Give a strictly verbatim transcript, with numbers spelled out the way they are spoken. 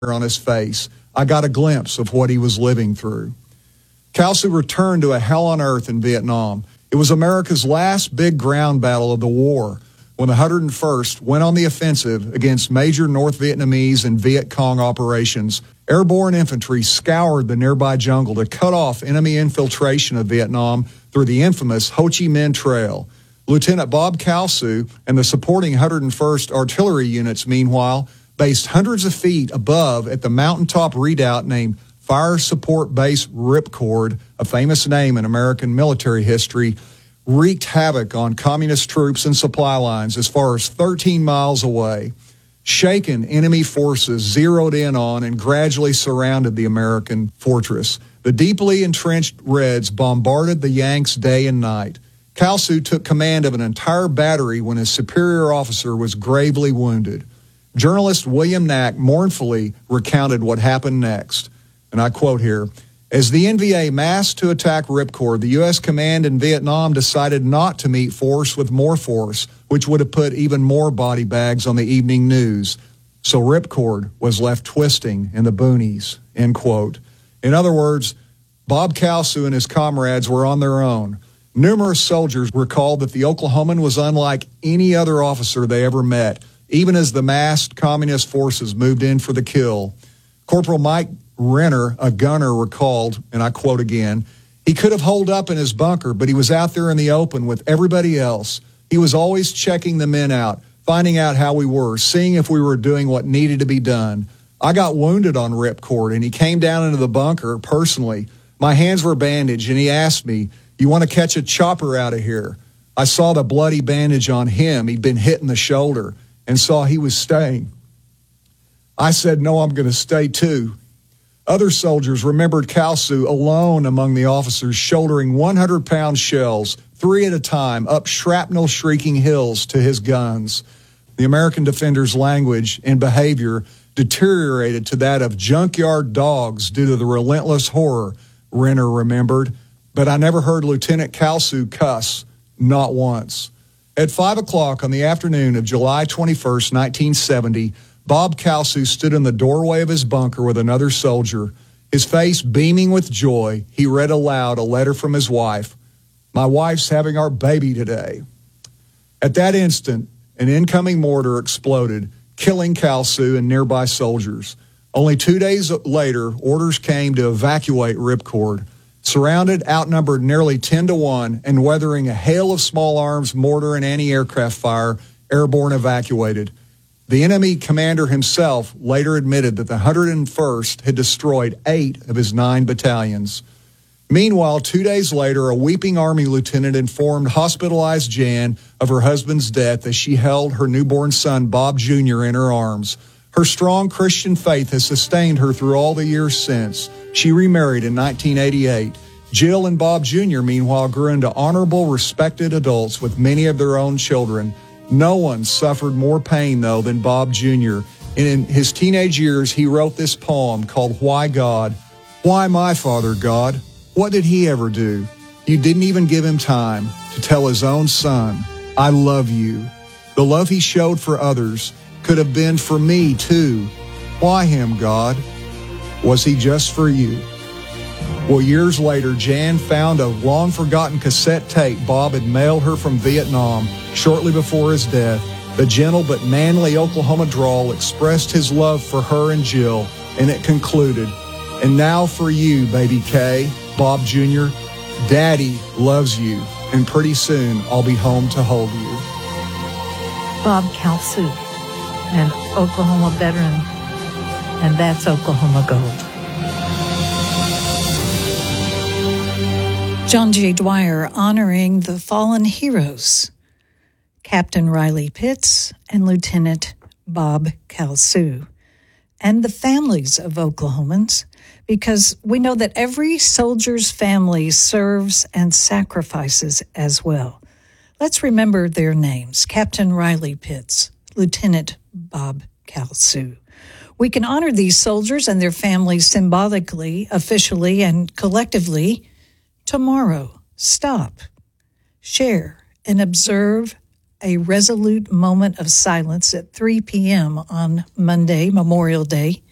on his face. I got a glimpse of what he was living through. Kalsu returned to a hell on earth in Vietnam. It was America's last big ground battle of the war, when the one hundred first went on the offensive against major North Vietnamese and Viet Cong operations. Airborne infantry scoured the nearby jungle to cut off enemy infiltration of Vietnam through the infamous Ho Chi Minh Trail. Lieutenant Bob Kalsu and the supporting one hundred first artillery units, meanwhile, based hundreds of feet above at the mountaintop redoubt named Fire Support Base Ripcord, a famous name in American military history, wreaked havoc on communist troops and supply lines as far as thirteen miles away. Shaken enemy forces zeroed in on and gradually surrounded the American fortress. The deeply entrenched Reds bombarded the Yanks day and night. Kalsu took command of an entire battery when his superior officer was gravely wounded. Journalist William Knack mournfully recounted what happened next. And I quote here, "As the N V A massed to attack Ripcord, the U S command in Vietnam decided not to meet force with more force, which would have put even more body bags on the evening news. So Ripcord was left twisting in the boonies," end quote. In other words, Bob Kalsu and his comrades were on their own. Numerous soldiers recalled that the Oklahoman was unlike any other officer they ever met, even as the massed communist forces moved in for the kill. Corporal Mike Renner, a gunner, recalled, and I quote again, "He could have holed up in his bunker, but he was out there in the open with everybody else. He was always checking the men out, finding out how we were, seeing if we were doing what needed to be done. I got wounded on Ripcord, and he came down into the bunker personally. My hands were bandaged, and he asked me, 'You want to catch a chopper out of here?' I saw the bloody bandage on him. He'd been hit in the shoulder, and saw he was staying. I said, 'No, I'm going to stay too.'" Other soldiers remembered Kalsu alone among the officers, shouldering one hundred pound shells, three at a time, up shrapnel-shrieking hills to his guns. The American defenders' language and behavior deteriorated to that of junkyard dogs due to the relentless horror, Renner remembered. But I never heard Lieutenant Kalsu cuss, not once. At five o'clock on the afternoon of July twenty-first, nineteen seventy, Bob Kalsu stood in the doorway of his bunker with another soldier. His face beaming with joy, he read aloud a letter from his wife. "My wife's having our baby today." At that instant, an incoming mortar exploded, killing Kalsu and nearby soldiers. Only two days later, orders came to evacuate Ripcord. Surrounded, outnumbered nearly ten to one, and weathering a hail of small arms, mortar, and anti-aircraft fire, airborne evacuated. The enemy commander himself later admitted that the one hundred first had destroyed eight of his nine battalions. Meanwhile, two days later, a weeping Army lieutenant informed hospitalized Jan of her husband's death as she held her newborn son, Bob Junior, in her arms. Her strong Christian faith has sustained her through all the years since. She remarried in nineteen eighty-eight. Jill and Bob Junior, meanwhile, grew into honorable, respected adults with many of their own children. No one suffered more pain, though, than Bob Junior And in his teenage years, he wrote this poem called Why God? "Why my Father, God? What did he ever do? You didn't even give him time to tell his own son, 'I love you.' The love he showed for others could have been for me, too. Why him, God? Was he just for you?" Well, years later, Jan found a long-forgotten cassette tape Bob had mailed her from Vietnam shortly before his death. The gentle but manly Oklahoma drawl expressed his love for her and Jill, and it concluded, "And now for you, baby K, Bob Junior, Daddy loves you, and pretty soon I'll be home to hold you." Bob Kalsu, an Oklahoma veteran, and that's Oklahoma Gold. John J. Dwyer honoring the fallen heroes, Captain Riley Pitts and Lieutenant Bob Kalsu, and the families of Oklahomans, because we know that every soldier's family serves and sacrifices as well. Let's remember their names: Captain Riley Pitts, Lieutenant Bob Kalsu. We can honor these soldiers and their families symbolically, officially, and collectively tomorrow. Stop, share, and observe a resolute moment of silence at three p.m. on Monday, Memorial Day,